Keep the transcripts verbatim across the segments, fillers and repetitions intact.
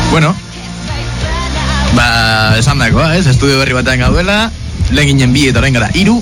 Bueno, ba, esan dakoa, ez? Estudio berri batean gaudela, lehen ginen bi eta orain gara hiru.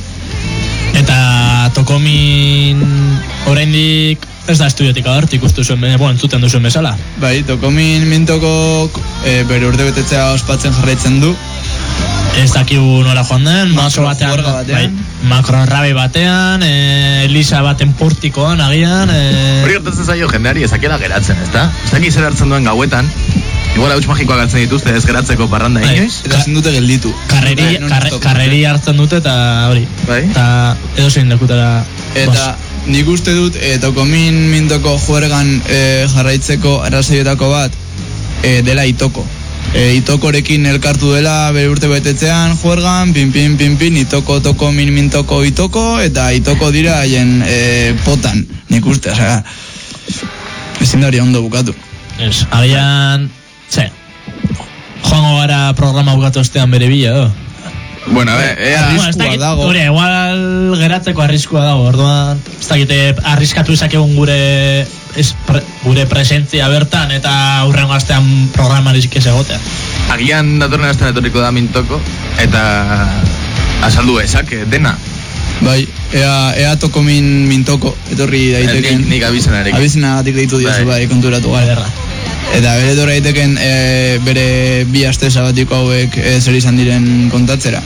Eta Tokomin oraindik ez da estudiotik agertu ikustu zuen, bueno, entzuten duzuen bezala. Bai, Tokomin mintoko e, bere urte betetzea ospatzen jarraitzen du. Ez dakigu nola joan den, makro batean, batean. Bai, makro rabe batean, e, Elisa baten portikoan, agian. E... Hori gertatzen zaio jendeari ezakiela geratzen, ezta? Ez daki zer hartzen duen gauetan, igual hauts magikoak hartzen dituzte ez geratzeko parranda inoiz. Eta ezin dute gelditu. Karreri, karre, karreri hartzen dute eta hori. Bai. Eta edo zein lekutara. Eta nik uste dut, e, Tokomin mintoko juergan e, jarraitzeko arrazoietako bat e, dela Itoko. E, Itokorekin elkartu dela bere urte betetzean juergan, pin pin pin pin, Itoko, Tokomin, mintoko, Itoko, eta Itoko dira haien e, potan, nik uste, osea, ezin da hori ondo bukatu. Ez, agian, ze, joango gara programa bukatu ostean bere bila, do? Bueno, e, ea... Arriskua dago. Hori, igual geratzeko arriskua dago, orduan, ez dakite arriskatu izakegun gure, es, pre, gure presentzia bertan, eta hurrengo astean programarik ez egotea. Agian datorren astean etorriko da mintoko, eta azaldu ezak, dena. Bai, ea, ea Tokomin mintoko, etorri daiteken. Nik, nik abizenarekin. Abizenagatik deitu diozu, bai, bai konturatu gara. Eta bere etorri daiteken e, bere bi aste sabatiko hauek e, zer izan diren kontatzera.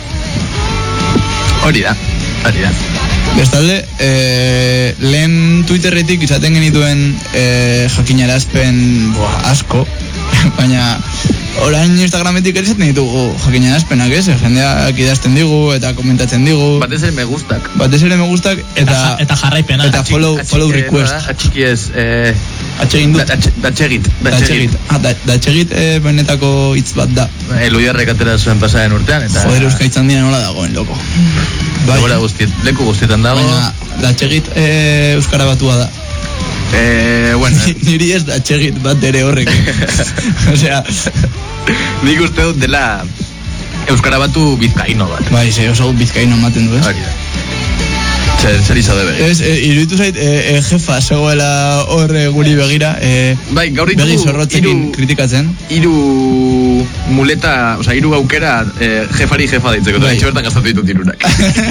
Hori da, hori da. Bestalde, e, lehen Twitterretik izaten genituen e, jakinarazpen boa, asko, baina orain Instagrametik ere izaten ditugu jakinarazpenak, ez? Jendeak idazten digu eta komentatzen digu. Batez ere me gustak. Batez ere me gustak eta, Eta, eta jarraipena. eta follow, follow request. Atxiki ez, eh, Atxegin dut. datxegit. Datxegit. Ah, da, datxegit e, benetako hitz bat da. Eluiarrek atera zuen pasaren urtean, eta... Joder, Euskaitzan dira nola dagoen, loko. Bai. Guztiet, leku guztietan dago. Baina, datxegit e, euskara batua da. Eh, bueno. Niri ez datxegit bat ere horrek. Osea... Nik uste dut dela euskara batu bizkaino bat. Bai, ze oso bizkaino ematen du, ez? Hori da. Zer, zer izade begi. Ez, e, iruditu zait, e, e, jefa zegoela hor e, guri begira, e, bai, gaur ditugu begi zorrotzekin kritikatzen. Hiru muleta, osea, hiru aukera e, jefari jefa deitzeko, eta etxe bertan gastatu ditut hirurak.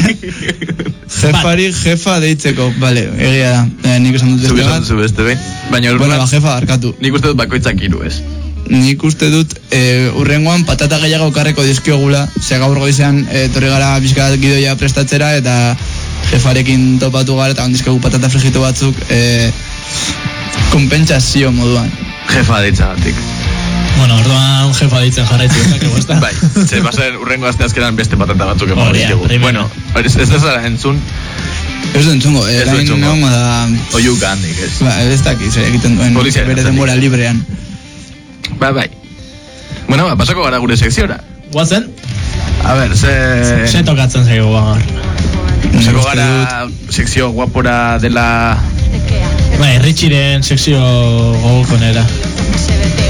Jefari jefa deitzeko, bale, egia da. E, nik esan dut beste bat. Zu beste behin. Baina bueno, ba, jefa, arkatu. Nik uste dut bakoitzak hiru, ez? Nik uste dut e, urrengoan patata gehiago karreko dizkiogula, ze gaur goizean e, torri gara bizkat gidoia prestatzera eta jefarekin topatu gara eta ondizkegu patata frijitu batzuk e, konpentsazio moduan. Jefa deitzagatik. Bueno, orduan jefa ditzen jarraitu ezakegu, ez da? Bai, ze bazen urrengo aste azkenan beste patata batzuk emango dizkigu. Bueno, ez ez da entzun. Ez da entzungo, ez da entzungo. Da... Oiuka handik, ez. Ba, ez dakit, zer egiten duen, bere denbora librean. Bai, bai. Bueno, ba, pasako gara gure sekziora. Guazen? A ber, ze... Se tokatzen zaigu gaur. Pasako gara sekzio guapora dela... Bai, Richiren sekzio gogokonera.